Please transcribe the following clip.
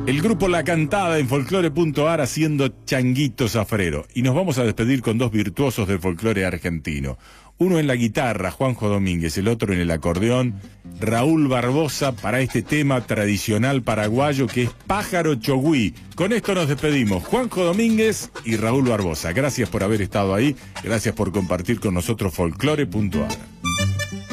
El grupo La Cantada en folclore.ar haciendo Changuito Zafrero. Y nos vamos a despedir con dos virtuosos del folclore argentino. Uno en la guitarra, Juanjo Domínguez, el otro en el acordeón, Raúl Barbosa, para este tema tradicional paraguayo que es Pájaro Chogüí. Con esto nos despedimos, Juanjo Domínguez y Raúl Barbosa. Gracias por haber estado ahí, gracias por compartir con nosotros folclore.ar.